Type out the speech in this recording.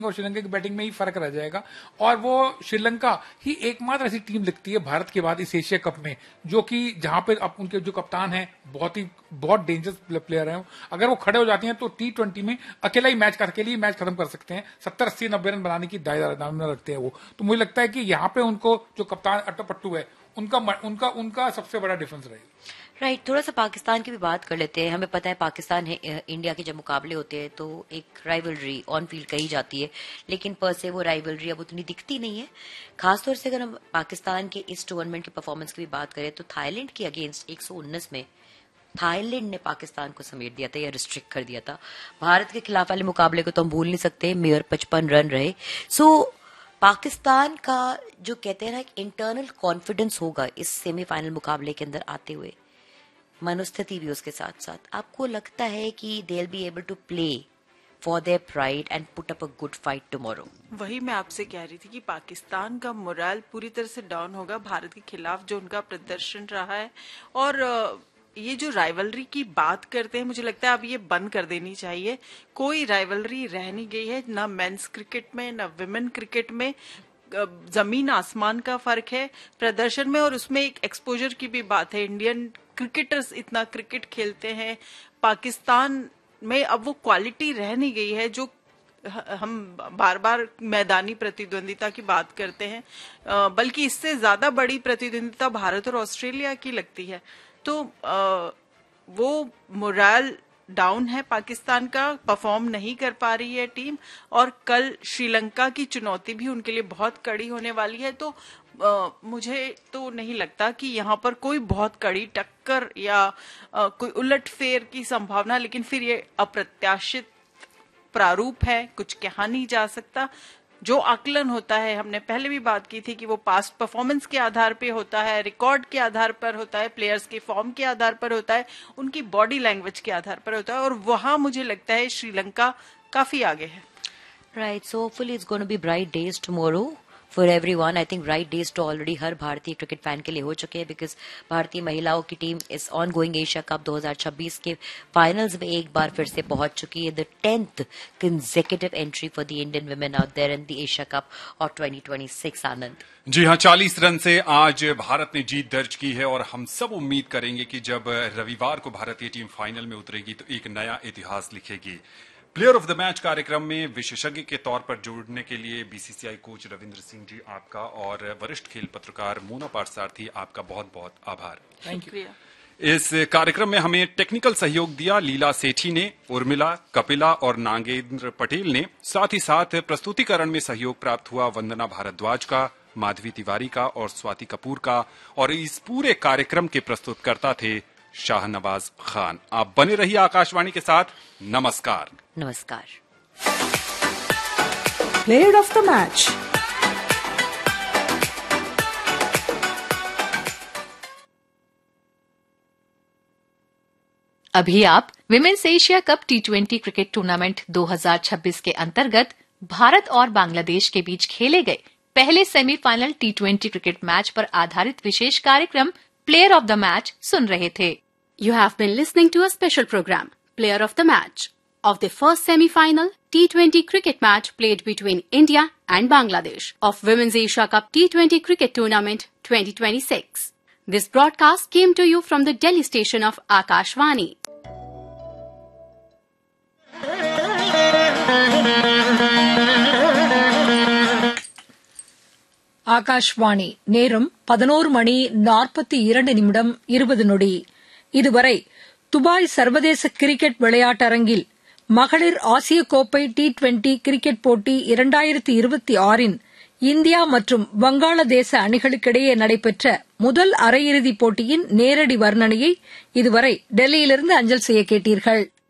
और श्रीलंका की बैटिंग में ही फर्क रह जाएगा। और वो श्रीलंका ही एकमात्र ऐसी टीम दिखती है भारत के बाद इस एशिया कप में जो कि जहां पे अब उनके जो कप्तान है बहुत डेंजरस प्लेयर है। अगर वो खड़े हो जाती हैं तो T20 में अकेले ही मैच खत्म कर सकते हैं। 70, 80, 90 रन बनाने की दायरा रखते हैं वो। तो मुझे लगता है कि यहाँ पे उनको जो कप्तान अट्टपट्टू है उनका सबसे बड़ा डिफरेंस रहेगा। राइट, थोड़ा सा पाकिस्तान की भी बात कर लेते हैं। हमें पता है पाकिस्तान है इंडिया के जब मुकाबले होते हैं तो एक राइवलरी ऑन फील्ड कही जाती है, लेकिन पर से वो राइवलरी अब उतनी दिखती नहीं है। खासतौर से अगर हम पाकिस्तान के इस टूर्नामेंट की परफॉर्मेंस की भी बात करें तो थाईलैंड के अगेंस्ट 119 में थाईलैंड ने पाकिस्तान को समेट दिया था या रिस्ट्रिक्ट कर दिया था। भारत के खिलाफ वाले मुकाबले को तो हम भूल नहीं सकते, मेयर 55 रन रहे। सो पाकिस्तान का जो कहते हैं ना एक इंटरनल कॉन्फिडेंस होगा इस सेमीफाइनल मुकाबले के अंदर आते हुए, मनोस्थिति भी उसके साथ साथ, आपको लगता है कि they will be able to play for their pride and put up a good fight tomorrow? वही मैं आपसे कह रही थी कि पाकिस्तान का मोरल पूरी तरह से डाउन होगा भारत के खिलाफ जो उनका प्रदर्शन रहा है। और ये जो राइवलरी की बात करते हैं, मुझे लगता है अब ये बंद कर देनी चाहिए। कोई राइवलरी रह नहीं गई है, ना मेंस क्रिकेट में ना विमेन क्रिकेट में। जमीन आसमान का फर्क है प्रदर्शन में, और उसमें एक एक्सपोजर की भी बात है। इंडियन क्रिकेटर्स इतना क्रिकेट खेलते हैं, पाकिस्तान में अब वो क्वालिटी रह नहीं गई है जो हम बार बार मैदानी प्रतिद्वंदिता की बात करते हैं, बल्कि इससे ज्यादा बड़ी प्रतिद्वंदिता भारत और ऑस्ट्रेलिया की लगती है। तो वो मोरल डाउन है पाकिस्तान का, परफॉर्म नहीं कर पा रही है टीम, और कल श्रीलंका की चुनौती भी उनके लिए बहुत कड़ी होने वाली है। तो मुझे तो नहीं लगता कि यहाँ पर कोई बहुत कड़ी टक्कर या कोई उलटफेर की संभावना, लेकिन फिर ये अप्रत्याशित प्रारूप है, कुछ कहा नहीं जा सकता। जो आकलन होता है, हमने पहले भी बात की थी कि वो पास्ट परफॉर्मेंस के आधार पे होता है, रिकॉर्ड के आधार पर होता है, प्लेयर्स के फॉर्म के आधार पर होता है, उनकी बॉडी लैंग्वेज के आधार पर होता है, और वहां मुझे लगता है श्रीलंका काफी आगे है। Right, so hopefully it's gonna be bright days tomorrow for everyone. I think bright days तो ऑलरेडी हर भारतीय क्रिकेट फैन के लिए हो चुके हैं, बिकॉज भारतीय महिलाओं की टीम इस ऑन गोइंग एशिया कप 2026 के फाइनल्स में एक बार फिर से पहुंच चुकी है। The 10th consecutive entry for the Indian women out there in the Asia Cup of 2026. Anand ji हाँ, 40 रन से आज भारत ने जीत दर्ज की है, और हम सब उम्मीद करेंगे कि जब रविवार को भारतीय टीम फाइनल में उतरेगी तो एक नया इतिहास लिखेगी। प्लेयर ऑफ द मैच कार्यक्रम में विशेषज्ञ के तौर पर जुड़ने के लिए बीसीसीआई कोच रविंद्र सिंह जी आपका और वरिष्ठ खेल पत्रकार मोना पाटसारथी आपका बहुत बहुत आभार। Thank you. इस कार्यक्रम में हमें टेक्निकल सहयोग दिया लीला सेठी ने, उर्मिला, कपिला और नागेंद्र पटेल ने। साथ ही साथ प्रस्तुतिकरण में सहयोग प्राप्त हुआ वंदना भारद्वाज का, माधवी तिवारी का और स्वाति कपूर का। और इस पूरे कार्यक्रम के प्रस्तुतकर्ता थे शाहनवाज खान। आप बने रहिए आकाशवाणी के साथ। नमस्कार। नमस्कार। Player of the match. अभी आप women's Asia cup T20 cricket tournament 2026 के अंतर्गत भारत और बांग्लादेश के बीच खेले गए पहले सेमीफाइनल T20 क्रिकेट मैच पर आधारित विशेष कार्यक्रम प्लेयर ऑफ द मैच सुन रहे थे। You have been listening to a special program, Player of the Match, of the first semi-final T20 cricket match played between India and Bangladesh of Women's Asia Cup T20 Cricket Tournament 2026. This broadcast came to you from the Delhi station of Akashvani. Akashvani நேரம் 11:42 இதுவரை Dubai சர்வதேச cricket விளையாட்டரங்கில் மகளிர் ஆசிய கோப்பை T20 cricket போட்டி 2026 India மற்றும் வங்காளதேச அணிகளுக்கிடையே நடைபெற்ற முதல் அரையிறுதிப் போட்டியின் நேரடி வர்ணனையை இதுவரை டெல்லியிலிருந்து அஞ்சல் செய்ய கேட்டீர்கள்.